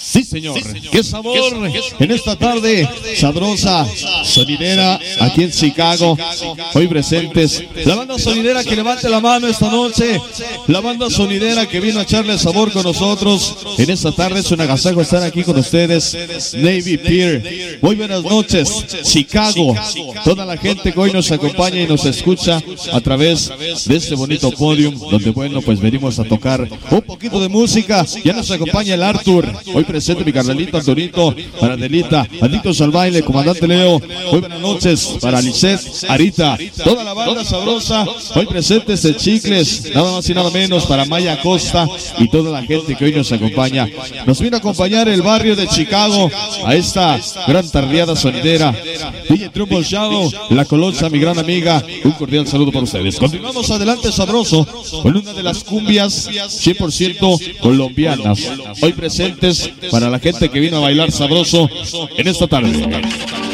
Sí, señor. Qué sabor en esta tarde sabrosa, sonidera, aquí en Chicago. Hoy presentes la banda sonidera que levante la mano esta noche. La banda sonidera que vino a echarle sabor con nosotros en esta tarde. Es un agasajo estar aquí con ustedes. Navy Pier. Muy buenas noches, Chicago. Toda la gente que hoy nos acompaña y nos escucha a través de este bonito podium, donde bueno, pues venimos a tocar un poquito de música. Ya nos acompaña el Arthur. Hoy presente mi carnalito Antonito, para Adelita, Adictos al Baile, Comandante Leo. Muy buenas noches para Lisette, Arita, toda la banda sabrosa. Hoy presentes de Chicles, nada más y nada menos para Maya Costa y toda la gente que hoy nos acompaña. Nos vino a acompañar el barrio de Chicago a esta gran tardeada sonidera. DJ Trouble Shadow, La Colocha, mi gran amiga. Un cordial saludo para ustedes. Continuamos adelante sabroso con una de las cumbias 100% colombianas. Hoy presentes para la gente que vino a bailar sabroso en esta tarde.